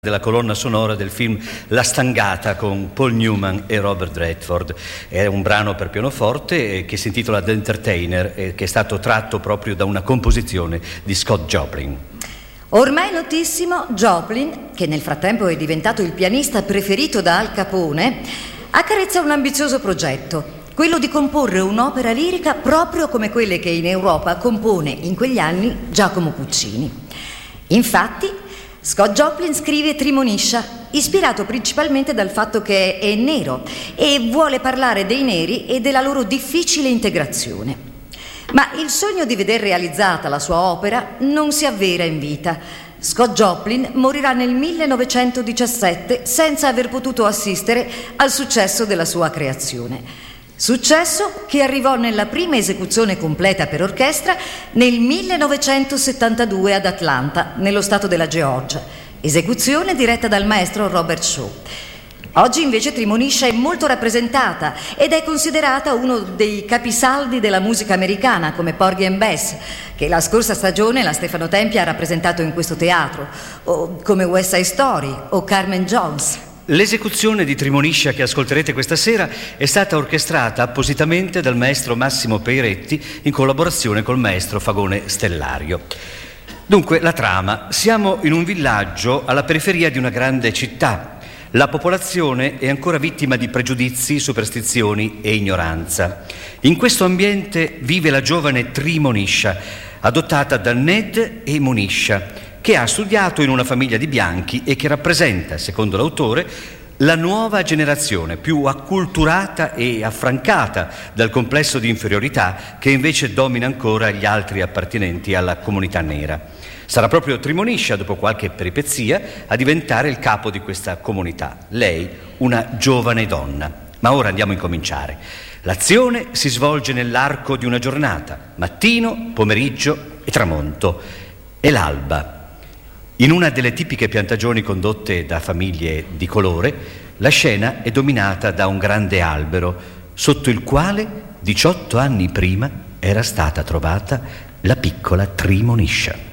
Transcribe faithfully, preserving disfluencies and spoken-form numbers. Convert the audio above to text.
della colonna sonora del film La Stangata con Paul Newman e Robert Redford. È un brano per pianoforte che si intitola The Entertainer e che è stato tratto proprio da una composizione di Scott Joplin. Ormai notissimo, Joplin, che nel frattempo è diventato il pianista preferito da Al Capone, accarezza un ambizioso progetto, quello di comporre un'opera lirica proprio come quelle che in Europa compone in quegli anni Giacomo Puccini. Infatti Scott Joplin scrive Tremoniscia, ispirato principalmente dal fatto che è nero e vuole parlare dei neri e della loro difficile integrazione. Ma il sogno di veder realizzata la sua opera non si avvera in vita. Scott Joplin morirà nel millenovecentodiciassette senza aver potuto assistere al successo della sua creazione. Successo che arrivò nella prima esecuzione completa per orchestra nel millenovecentosettantadue ad Atlanta, nello stato della Georgia, esecuzione diretta dal maestro Robert Shaw. Oggi invece Tremoniscia è molto rappresentata ed è considerata uno dei capisaldi della musica americana, come Porgy and Bess, che la scorsa stagione la Stefano Tempi ha rappresentato in questo teatro, o come West Side Story o Carmen Jones. L'esecuzione di Tremoniscia che ascolterete questa sera è stata orchestrata appositamente dal maestro Massimo Peiretti in collaborazione col maestro Fagone Stellario. Dunque, la trama. Siamo in un villaggio alla periferia di una grande città. La popolazione è ancora vittima di pregiudizi, superstizioni e ignoranza. In questo ambiente vive la giovane Tremoniscia, adottata da Ned e Moniscia, che ha studiato in una famiglia di bianchi e che rappresenta, secondo l'autore, la nuova generazione più acculturata e affrancata dal complesso di inferiorità che invece domina ancora gli altri appartenenti alla comunità nera. Sarà proprio Tremoniscia, dopo qualche peripezia, a diventare il capo di questa comunità. Lei, una giovane donna. Ma ora andiamo a incominciare. L'azione si svolge nell'arco di una giornata, mattino, pomeriggio e tramonto. È l'alba. In una delle tipiche piantagioni condotte da famiglie di colore, la scena è dominata da un grande albero, sotto il quale, diciotto anni prima, era stata trovata la piccola Tremoniscia.